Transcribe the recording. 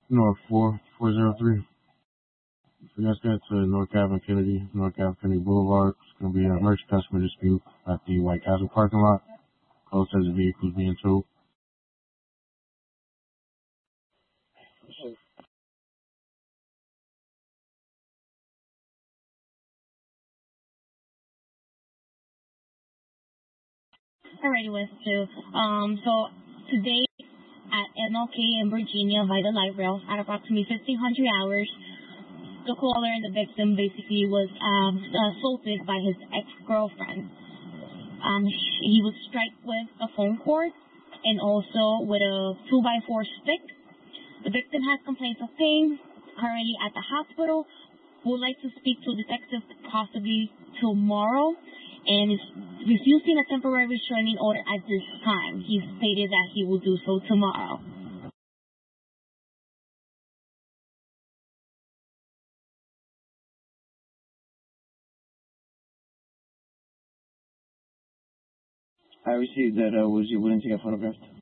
North 4403. So that's got to North Ave Kennedy, North Ave Kennedy Boulevard. It's going to be a merchant customer dispute at the White Castle parking lot. Code says the vehicle's being towed. Alrighty, West 2. So today at MLK in Virginia by the light rail at approximately 1500 hours, the caller and the victim basically was assaulted by his ex-girlfriend. He was struck with a phone cord and also with a 2x4 stick. The victim has complaints of pain, currently at the hospital. Would like to speak to a detective possibly tomorrow, and is refusing a temporary restraining order at this time. He stated that he will do so tomorrow. I received that. Was you willing to get photographed?